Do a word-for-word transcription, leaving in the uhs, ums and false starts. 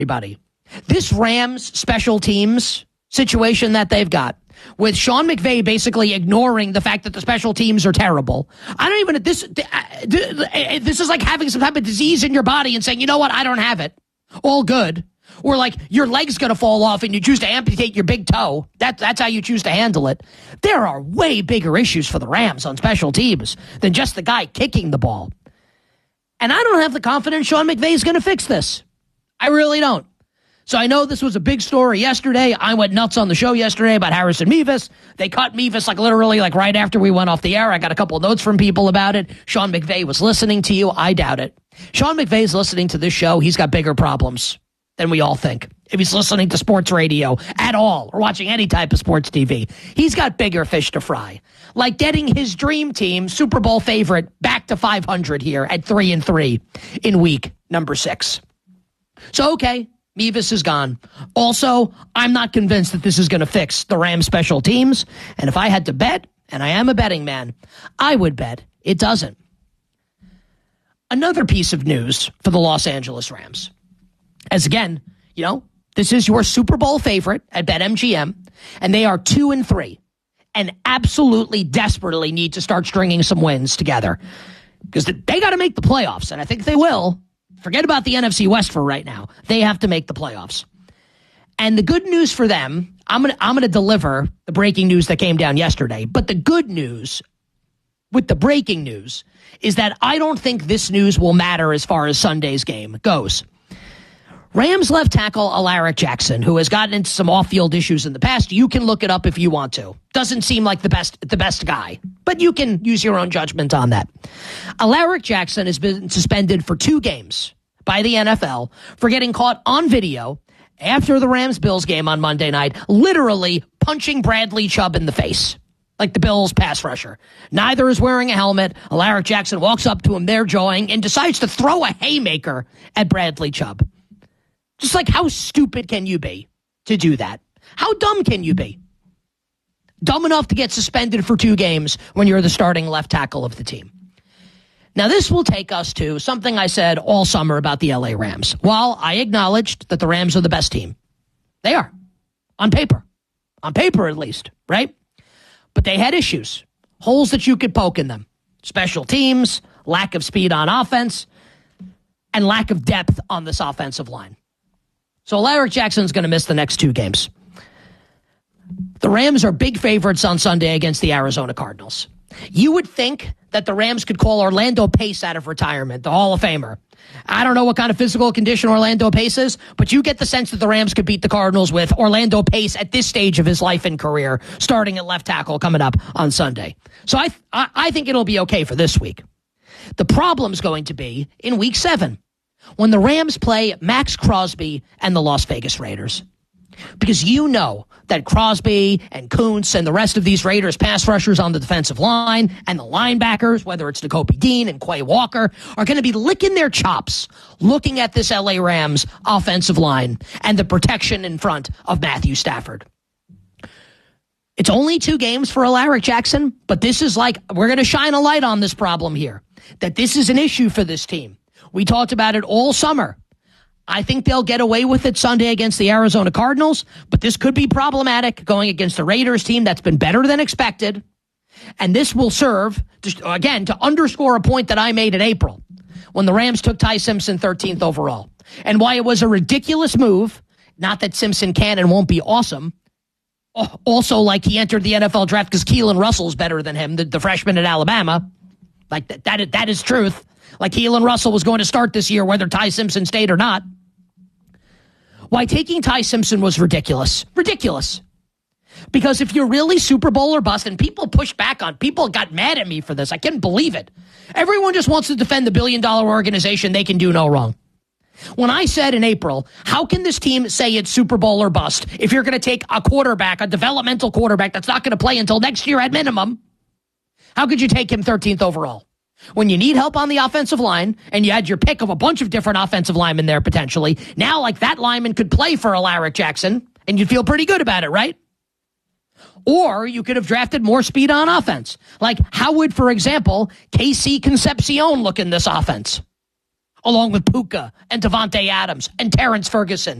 everybody. This Rams special teams situation that they've got, with Sean McVay basically ignoring the fact that the special teams are terrible. I don't even, this, this is like having some type of disease in your body and saying, you know what, I don't have it. All good. Or like your leg's going to fall off and you choose to amputate your big toe. That, that's how you choose to handle it. There are way bigger issues for the Rams on special teams than just the guy kicking the ball. And I don't have the confidence Sean McVay is going to fix this. I really don't. So I know this was a big story yesterday. I went nuts on the show yesterday about Harrison Mevis. They cut Mevis like literally like right after we went off the air. I got a couple of notes from people about it. Sean McVay was listening to you. I doubt it. Sean McVay's listening to this show. He's got bigger problems than we all think. If he's listening to sports radio at all or watching any type of sports T V, he's got bigger fish to fry. Like getting his dream team, Super Bowl favorite, back to five hundred here at three and three in week number six. So, okay, Mevis is gone. Also, I'm not convinced that this is going to fix the Rams special teams. And if I had to bet, and I am a betting man, I would bet it doesn't. Another piece of news for the Los Angeles Rams. As again, you know, this is your Super Bowl favorite at BetMGM, and they are two and three, and absolutely desperately need to start stringing some wins together because they got to make the playoffs, and I think they will. Forget about the N F C West for right now. They have to make the playoffs. And the good news for them, I'm gonna I'm gonna deliver the breaking news that came down yesterday. But the good news with the breaking news is that I don't think this news will matter as far as Sunday's game goes. Rams left tackle Alaric Jackson, who has gotten into some off-field issues in the past. You can look it up if you want to. Doesn't seem like the best the best guy, but you can use your own judgment on that. Alaric Jackson has been suspended for two games by the N F L for getting caught on video after the Rams-Bills game on Monday night, literally punching Bradley Chubb in the face, like the Bills pass rusher. Neither is wearing a helmet. Alaric Jackson walks up to him, they're jawing, and decides to throw a haymaker at Bradley Chubb. Just like, how stupid can you be to do that? How dumb can you be? Dumb enough to get suspended for two games when you're the starting left tackle of the team. Now, this will take us to something I said all summer about the L A Rams. While I acknowledged that the Rams are the best team, they are. On paper. On paper, at least, right? But they had issues. Holes that you could poke in them. Special teams, lack of speed on offense, and lack of depth on this offensive line. So Alaric Jackson's going to miss the next two games. The Rams are big favorites on Sunday against the Arizona Cardinals. You would think that the Rams could call Orlando Pace out of retirement, the Hall of Famer. I don't know what kind of physical condition Orlando Pace is, but you get the sense that the Rams could beat the Cardinals with Orlando Pace at this stage of his life and career, starting at left tackle coming up on Sunday. So I, I, I think it'll be okay for this week. The problem's going to be in week seven, when the Rams play Max Crosby and the Las Vegas Raiders. Because you know that Crosby and Kuntz and the rest of these Raiders pass rushers on the defensive line and the linebackers, whether it's Nakobe Dean and Quay Walker, are going to be licking their chops looking at this L A Rams offensive line and the protection in front of Matthew Stafford. It's only two games for Alaric Jackson, but this is like, we're going to shine a light on this problem here, that this is an issue for this team. We talked about it all summer. I think they'll get away with it Sunday against the Arizona Cardinals, but this could be problematic going against the Raiders team that's been better than expected. And this will serve, to, again, to underscore a point that I made in April when the Rams took Ty Simpson thirteenth overall. And why it was a ridiculous move, not that Simpson can and won't be awesome. Also, like he entered the N F L draft because Keelan Russell's better than him, the, the freshman at Alabama. Like that, that, that is truth. Like Keelan Russell was going to start this year, whether Ty Simpson stayed or not. Why taking Ty Simpson was ridiculous. Ridiculous. Because if you're really Super Bowl or bust, and people push back on, people got mad at me for this. I can't believe it. Everyone just wants to defend the billion dollar organization. They can do no wrong. When I said in April, how can this team say it's Super Bowl or bust if you're going to take a quarterback, a developmental quarterback that's not going to play until next year at minimum? How could you take him thirteenth overall? When you need help on the offensive line, and you had your pick of a bunch of different offensive linemen there potentially, now like that lineman could play for Alaric Jackson, and you'd feel pretty good about it, right? Or you could have drafted more speed on offense. Like, how would, for example, K C Concepcion look in this offense? along with Puka and Devontae Adams and Terrence Ferguson.